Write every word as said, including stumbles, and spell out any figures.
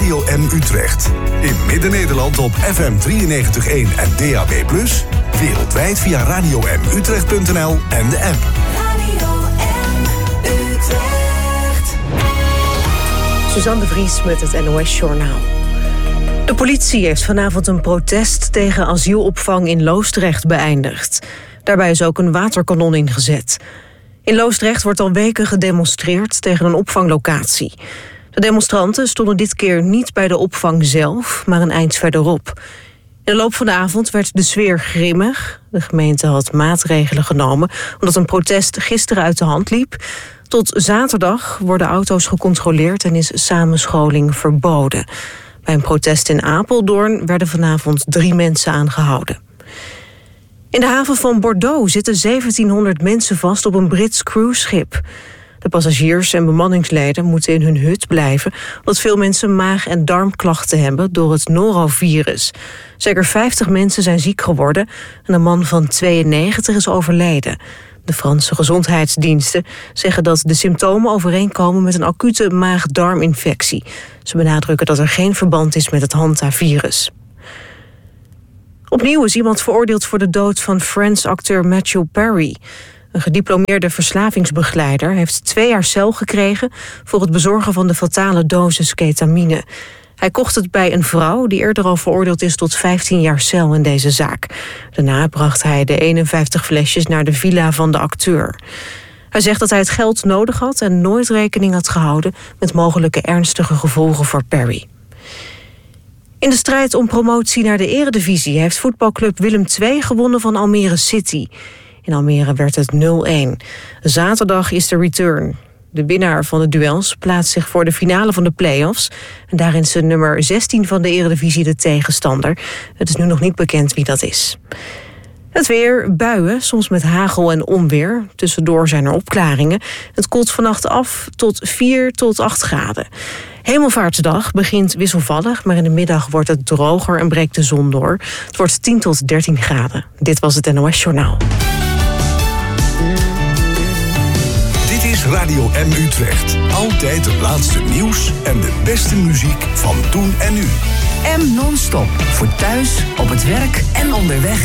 Radio M Utrecht. In Midden-Nederland op F M drieënnegentig komma één en D A B plus. Wereldwijd via radio m utrecht punt n l en de app. Radio M Utrecht. Suzanne de Vries met het N O S-journaal. De politie heeft vanavond een protest tegen asielopvang in Loosdrecht beëindigd. Daarbij is ook een waterkanon ingezet. In Loosdrecht wordt al weken gedemonstreerd tegen een opvanglocatie. De demonstranten stonden dit keer niet bij de opvang zelf, maar een eind verderop. In de loop van de avond werd de sfeer grimmig. De gemeente had maatregelen genomen omdat een protest gisteren uit de hand liep. Tot zaterdag worden auto's gecontroleerd en is samenscholing verboden. Bij een protest in Apeldoorn werden vanavond drie mensen aangehouden. In de haven van Bordeaux zitten zeventienhonderd mensen vast op een Brits cruiseschip. De passagiers en bemanningsleden moeten in hun hut blijven omdat veel mensen maag- en darmklachten hebben door het norovirus. Zeker vijftig mensen zijn ziek geworden en een man van tweeënnegentig is overleden. De Franse gezondheidsdiensten zeggen dat de symptomen overeenkomen met een acute maag-darminfectie. Ze benadrukken dat er geen verband is met het Hanta-virus. Opnieuw is iemand veroordeeld voor de dood van Friends-acteur Matthew Perry. Een gediplomeerde verslavingsbegeleider heeft twee jaar cel gekregen voor het bezorgen van de fatale dosis ketamine. Hij kocht het bij een vrouw die eerder al veroordeeld is tot vijftien jaar cel in deze zaak. Daarna bracht hij de eenenvijftig flesjes naar de villa van de acteur. Hij zegt dat hij het geld nodig had en nooit rekening had gehouden met mogelijke ernstige gevolgen voor Perry. In de strijd om promotie naar de eredivisie heeft voetbalclub Willem twee gewonnen van Almere City. In Almere werd het nul-een. Zaterdag is de return. De winnaar van de duels plaatst zich voor de finale van de play-offs. En daarin is de nummer zestien van de eredivisie de tegenstander. Het is nu nog niet bekend wie dat is. Het weer, buien, soms met hagel en onweer. Tussendoor zijn er opklaringen. Het koelt vannacht af tot vier tot acht graden. Hemelvaartsdag begint wisselvallig, maar in de middag wordt het droger en breekt de zon door. Het wordt tien tot dertien graden. Dit was het N O S-journaal. Dit is Radio M Utrecht. Altijd het laatste nieuws en de beste muziek van toen en nu. M non-stop. Voor thuis, op het werk en onderweg.